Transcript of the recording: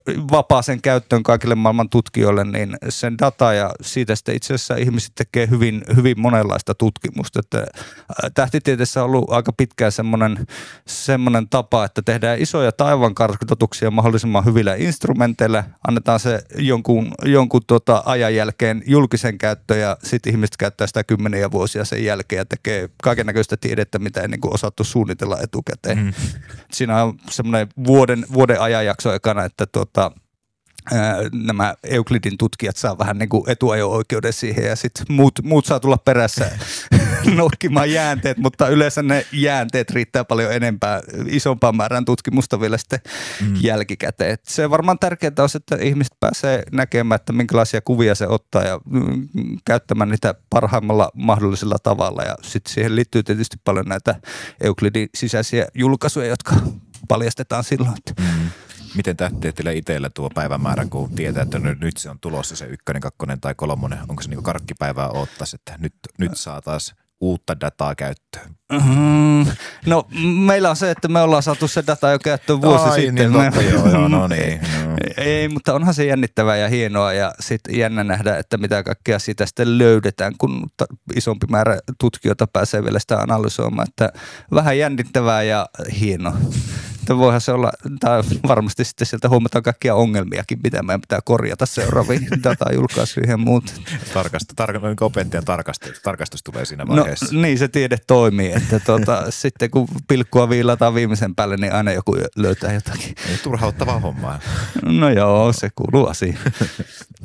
vapaaseen käyttöön kaikille maailman tutkijoille, niin sen data ja siitä sitten itse asiassa ihmiset tekee hyvin, hyvin monenlaista tutkimusta. Että tähtitieteessä on ollut aika pitkään semmoinen tapa, että tehdään isoja taivaankartoituksia mahdollisimman hyvillä instrumenteilla, annetaan se jonkun ajan jälkeen julkisen käyttöön ja sitten ihmiset käyttää sitä kymmeniä vuosia sen jälkeen ja tekee kaikennäköistä tiedettä, mitä ei niin kuin osattu suunnitella etukäteen. Siinä on semmoinen vuoden ajanjakso ekana, että nämä Euclidin tutkijat saa vähän niin kuin etuajo-oikeuden siihen ja sitten muut saa tulla perässä noukkimaan jäänteet, mutta yleensä ne jäänteet riittää paljon enempää, isompaan määrään tutkimusta vielä sitten jälkikäteen. Et se varmaan tärkeää on, että ihmiset pääsee näkemään, että minkälaisia kuvia se ottaa ja käyttämään niitä parhaimmalla mahdollisella tavalla ja sitten siihen liittyy tietysti paljon näitä Euclidin sisäisiä julkaisuja, jotka paljastetaan silloin. Miten tähtitieteellä itsellä tuo päivämäärä, kun tietää, että nyt se on tulossa se 1, 2 tai 3, onko se niin kuin karkkipäivää odottaisi, että nyt saa taas uutta dataa käyttöön? No meillä on se, että me ollaan saatu se data jo käyttöön vuosi sitten. Niin, Ei, mutta onhan se jännittävää ja hienoa ja sitten jännä nähdä, että mitä kaikkea siitä sitten löydetään, kun isompi määrä tutkijoita pääsee vielä sitä analysoimaan, että vähän jännittävää ja hienoa. Että voihan se olla, tai varmasti sitten sieltä huomataan kaikkia ongelmiakin, mitä meidän pitää korjata seuraaviin datajulkaisuihin ja muut. Opettajan tarkastus tulee siinä vaiheessa. No niin se tiede toimii, että sitten kun pilkkua viilataan viimeisen päälle, niin aina joku löytää jotakin. Turhauttavaa hommaa. No joo, se kuuluu asiaan.